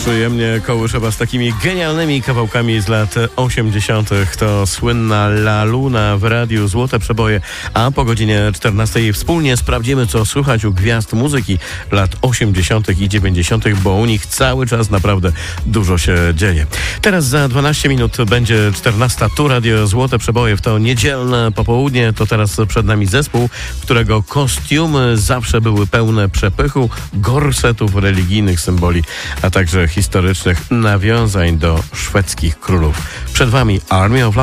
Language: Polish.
Przyjemnie kołysze z takimi genialnymi kawałkami z lat 80. To słynna La Luna w radiu Złote Przeboje, a po godzinie 14 wspólnie sprawdzimy, co słychać u gwiazd muzyki lat 80. i 90., bo u nich cały czas naprawdę dużo się dzieje. Teraz za 12 minut będzie 14. Tu Radio Złote Przeboje w to niedzielne popołudnie. To teraz przed nami zespół, którego kostiumy zawsze były pełne przepychu, gorsetów, religijnych symboli, a także historycznych nawiązań do szwedzkich królów. Przed wami Army of Love.